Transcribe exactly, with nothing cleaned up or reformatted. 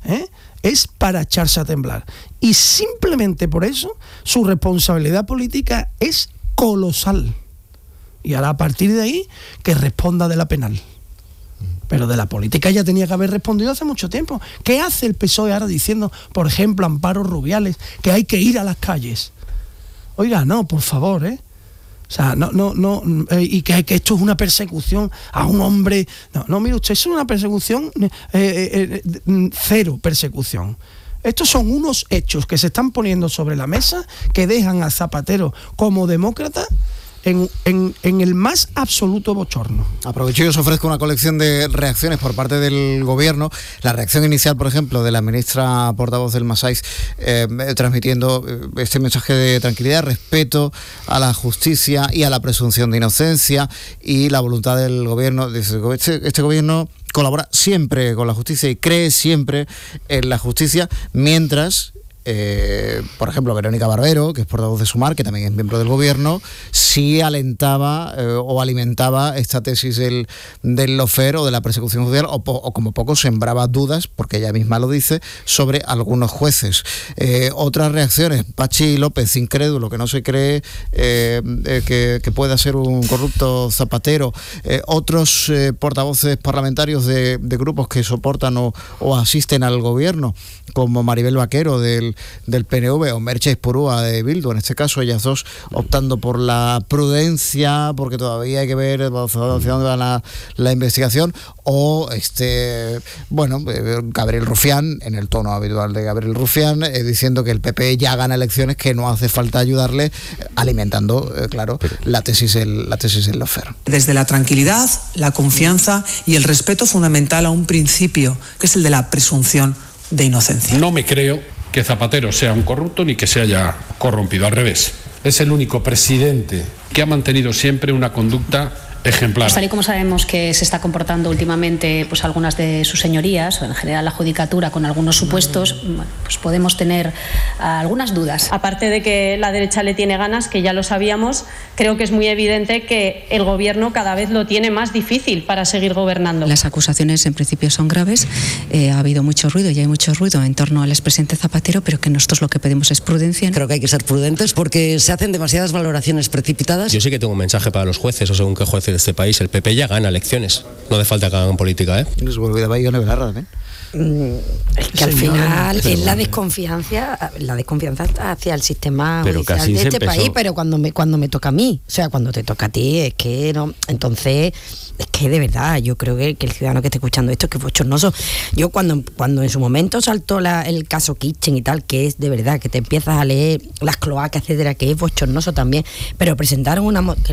¿eh? es para echarse a temblar. Y simplemente por eso su responsabilidad política es colosal. Y ahora a partir de ahí que responda de la penal. Pero de la política ya tenía que haber respondido hace mucho tiempo. ¿Qué hace el P S O E ahora diciendo, por ejemplo, Amparo Rubiales, que hay que ir a las calles? Oiga, no, por favor, ¿eh? O sea, no, no, no, eh, y que, que esto es una persecución a un hombre. No, no, mire usted, eso es una persecución, eh, eh, eh, cero persecución. Estos son unos hechos que se están poniendo sobre la mesa que dejan a Zapatero como demócrata En, en, en el más absoluto bochorno. Aprovecho y os ofrezco una colección de reacciones por parte del gobierno. La reacción inicial, por ejemplo, de la ministra portavoz del Masais, eh, transmitiendo este mensaje de tranquilidad, respeto a la justicia y a la presunción de inocencia, y la voluntad del gobierno. Dice, este, este gobierno colabora siempre con la justicia y cree siempre en la justicia, mientras... Eh, por ejemplo, Verónica Barbero, que es portavoz de Sumar, que también es miembro del gobierno, sí alentaba eh, o alimentaba esta tesis del, del lawfare o de la persecución judicial, o, po, o como poco sembraba dudas, porque ella misma lo dice, sobre algunos jueces. Eh, otras reacciones, Pachi López, incrédulo, que no se cree eh, eh, que, que pueda ser un corrupto Zapatero. Eh, otros eh, portavoces parlamentarios de, de grupos que soportan o, o asisten al gobierno, como Maribel Vaquero del del P N V o Merche Ispurúa de Bildu, en este caso ellas dos optando por la prudencia, porque todavía hay que ver hacia dónde va la, la investigación, o este bueno Gabriel Rufián, en el tono habitual de Gabriel Rufián, eh, diciendo que el P P ya gana elecciones, que no hace falta ayudarle, alimentando, eh, claro, la tesis del, la tesis del lawfare. Desde la tranquilidad, la confianza y el respeto fundamental a un principio, que es el de la presunción de inocencia. No me creo que Zapatero sea un corrupto ni que se haya corrompido, al revés. Es el único presidente que ha mantenido siempre una conducta ejemplar. Pues tal y como sabemos que se está comportando últimamente pues algunas de sus señorías, o en general la judicatura, con algunos supuestos, bueno, pues podemos tener uh, algunas dudas. Aparte de que la derecha le tiene ganas, que ya lo sabíamos, creo que es muy evidente que el gobierno cada vez lo tiene más difícil para seguir gobernando. Las acusaciones en principio son graves, eh, ha habido mucho ruido y hay mucho ruido en torno al expresidente Zapatero, pero que nosotros lo que pedimos es prudencia. Creo que hay que ser prudentes porque se hacen demasiadas valoraciones precipitadas. Yo sí que tengo un mensaje para los jueces, o según qué jueces de este país, el P P ya gana elecciones, no hace falta que hagan política, ¿eh? No se me olvidaba Ione Belarra, ¿eh? Es que al final es la desconfianza, la desconfianza hacia el sistema judicial de este país, pero cuando me cuando me toca a mí, o sea, cuando te toca a ti, es que no, entonces es que de verdad, yo creo que, que el ciudadano que esté escuchando esto es que es bochornoso. Yo cuando, cuando en su momento saltó la, el caso Kitchen y tal, que es de verdad, que te empiezas a leer las cloacas, etcétera, que es bochornoso también, pero presentaron una